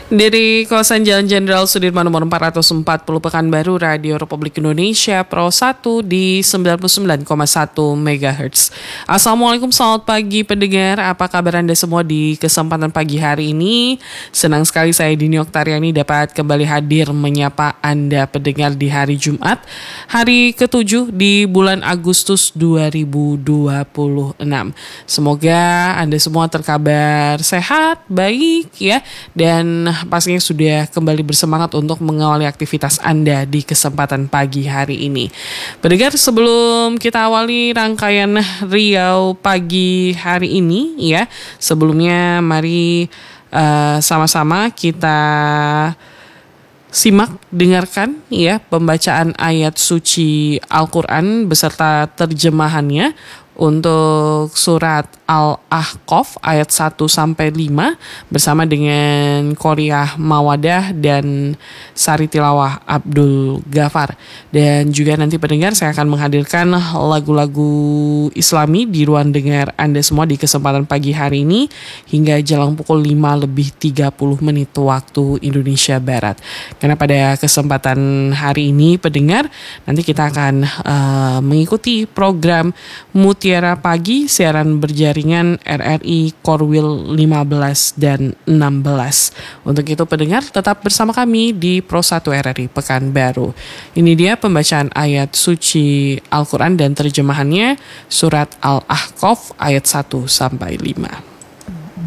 Dari kawasan Jalan Jenderal Sudirman nomor 440 Pekanbaru, Radio Republik Indonesia Pro 1 di 99,1 MHz. Assalamualaikum, selamat pagi pendengar. Apa kabar Anda semua di kesempatan pagi hari ini? Senang sekali saya Dini Oktariani dapat kembali hadir menyapa Anda pendengar di hari Jumat, hari ke-7 di bulan Agustus 2026. Semoga Anda semua terkabar sehat, baik ya, dan pastinya sudah kembali bersemangat untuk mengawali aktivitas Anda di kesempatan pagi hari ini. Pendengar, sebelum kita awali rangkaian Riau pagi hari ini ya, sebelumnya mari sama-sama kita simak, dengarkan ya pembacaan ayat suci Al-Quran beserta terjemahannya untuk surat Al-Ahqaf ayat 1-5 bersama dengan Qoriah Mawadah dan Sari Tilawah Abdul Ghafar. Dan juga nanti pendengar saya akan menghadirkan lagu-lagu Islami di ruang dengar Anda semua di kesempatan pagi hari ini hingga jelang pukul 5:30 waktu Indonesia Barat. Karena pada kesempatan hari ini pendengar, nanti kita akan mengikuti program Mutiara Pagi siaran berjaringan RRI Korwil 15 dan 16. Untuk itu pendengar tetap bersama kami di Pro 1 RRI Pekanbaru. Ini dia pembacaan ayat suci Al-Quran dan terjemahannya surat Al-Ahqaf ayat 1-5.